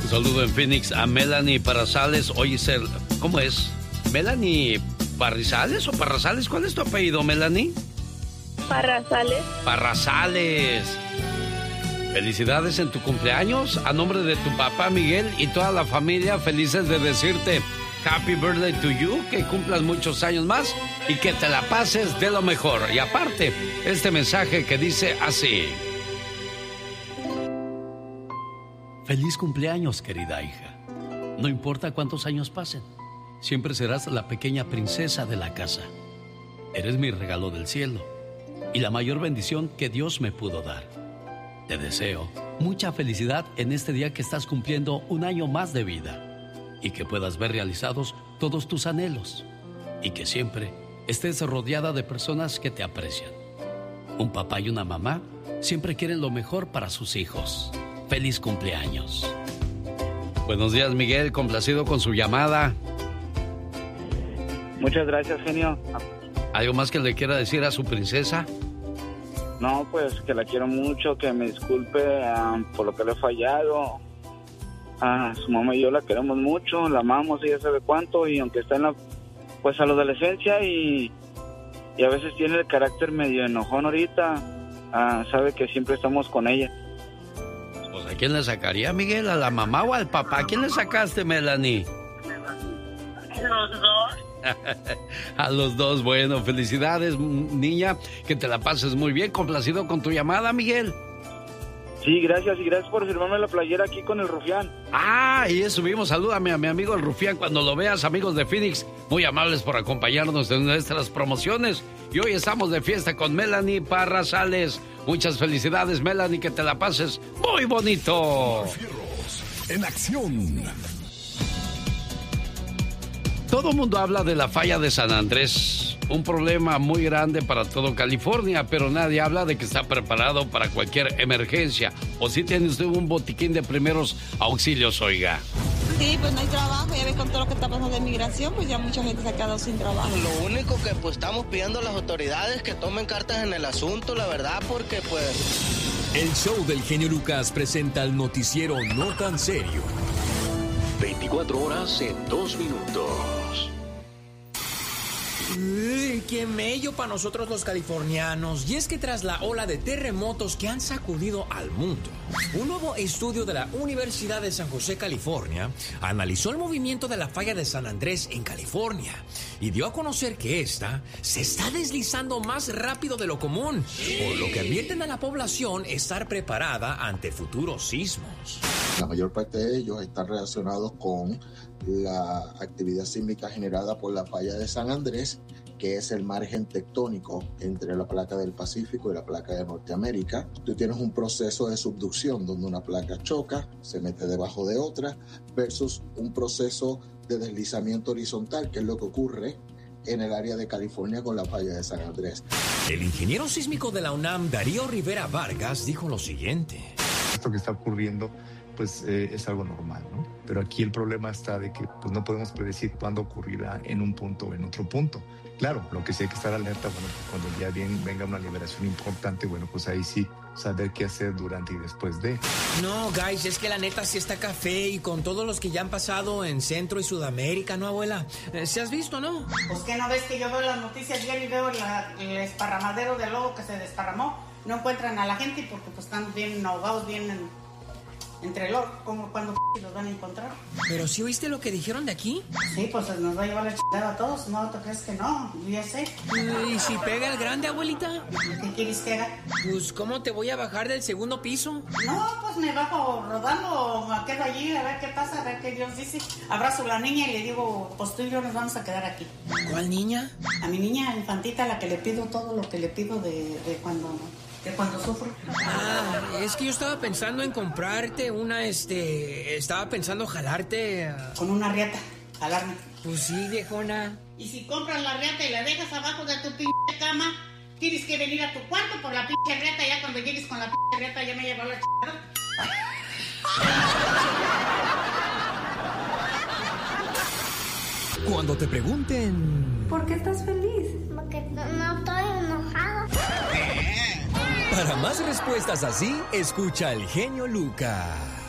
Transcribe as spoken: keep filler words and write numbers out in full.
saludo en Phoenix a Melanie Parrazales. Oye, ¿cómo es? ¿Melanie Parrizales o Parrazales? ¿Cuál es tu apellido, Melanie? Parrazales. Parrazales. Felicidades en tu cumpleaños. A nombre de tu papá Miguel y toda la familia, felices de decirte Happy Birthday to you, que cumplas muchos años más y que te la pases de lo mejor. Y aparte, este mensaje que dice así: feliz cumpleaños, querida hija. No importa cuántos años pasen, siempre serás la pequeña princesa de la casa. Eres mi regalo del cielo y la mayor bendición que Dios me pudo dar. Te deseo mucha felicidad en este día que estás cumpliendo un año más de vida y que puedas ver realizados todos tus anhelos y que siempre estés rodeada de personas que te aprecian. Un papá y una mamá siempre quieren lo mejor para sus hijos. ¡Feliz cumpleaños! Buenos días, Miguel, complacido con su llamada. Muchas gracias, genio. ¿Algo más que le quiera decir a su princesa? No, pues que la quiero mucho, que me disculpe uh, por lo que le he fallado. A su mamá y yo la queremos mucho, la amamos, ella sabe cuánto, y aunque está en la, pues a la adolescencia y, y a veces tiene el carácter medio enojón ahorita, uh, sabe que siempre estamos con ella. Pues ¿a quién le sacaría, Miguel? ¿A la mamá o al papá? ¿A quién le sacaste, Melanie? Los dos. A los dos. Bueno, felicidades, niña, que te la pases muy bien. Complacido con tu llamada, Miguel. Sí, gracias, y gracias por firmarme la playera aquí con el Rufián. Ah, y eso mismo, salúdame a mi amigo el Rufián cuando lo veas, amigos de Phoenix, muy amables por acompañarnos en nuestras promociones. Y hoy estamos de fiesta con Melanie Parrazales. Muchas felicidades, Melanie, que te la pases muy bonito. Fierros en acción. Todo el mundo habla de la falla de San Andrés, un problema muy grande para todo California, pero nadie habla de que está preparado para cualquier emergencia. ¿O si tiene usted un botiquín de primeros auxilios, oiga? Sí, pues no hay trabajo, ya ves con todo lo que está pasando de migración, pues ya mucha gente se ha quedado sin trabajo. Lo único que pues estamos pidiendo a las autoridades que tomen cartas en el asunto, la verdad, porque pues... El show del genio Lucas presenta el noticiero No Tan Serio. veinticuatro horas en dos minutos. Uy, ¡qué mello para nosotros los californianos! Y es que tras la ola de terremotos que han sacudido al mundo, un nuevo estudio de la Universidad de San José, California, analizó el movimiento de la falla de San Andrés en California y dio a conocer que esta se está deslizando más rápido de lo común, por lo que advierten a la población estar preparada ante futuros sismos. La mayor parte de ellos están relacionados con la actividad sísmica generada por la falla de San Andrés, que es el margen tectónico entre la placa del Pacífico y la placa de Norteamérica. Tú tienes un proceso de subducción donde una placa choca, se mete debajo de otra, versus un proceso de deslizamiento horizontal, que es lo que ocurre en el área de California con la falla de San Andrés. El ingeniero sísmico de la UNAM, Darío Rivera Vargas, dijo lo siguiente. Esto que está ocurriendo pues eh, es algo normal, ¿no? Pero aquí el problema está de que pues, no podemos predecir cuándo ocurrirá en un punto o en otro punto. Claro, lo que sí hay que estar alerta, bueno, pues cuando ya bien, venga una liberación importante, bueno, pues ahí sí saber qué hacer durante y después de. No, guys, es que la neta sí está café y con todos los que ya han pasado en Centro y Sudamérica, ¿no, abuela? Eh, ¿Se has visto, no? Pues que no ves que yo veo las noticias diario y veo la, el esparramadero de lobo que se desparramó. No encuentran a la gente porque pues están bien ahogados, bien en... entre los, como cuando los van a encontrar. ¿Pero sí oíste lo que dijeron de aquí? Sí, pues nos va a llevar la chingada a todos. ¿No te crees que no? Yo ya sé. ¿Y si pega el grande, abuelita? ¿Qué quieres que haga? Pues, ¿cómo te voy a bajar del segundo piso? No, pues me bajo rodando, me quedo allí a ver qué pasa, a ver qué Dios dice. Abrazo a la niña y le digo, pues tú y yo nos vamos a quedar aquí. ¿Cuál niña? A mi niña infantita, a la que le pido todo lo que le pido de, de cuando... de cuando sufro. Ah, es que yo estaba pensando en comprarte una, este... Estaba pensando jalarte... Uh... Con una riata, jalarme. Pues sí, viejona. Y si compras la riata y la dejas abajo de tu pinche cama, tienes que venir a tu cuarto por la pinche riata. Ya cuando llegues con la pinche riata ya me llevó la chingada. Cuando te pregunten... ¿por qué estás feliz? Porque no, no estoy enojado. Para más respuestas así, escucha al genio Lucas.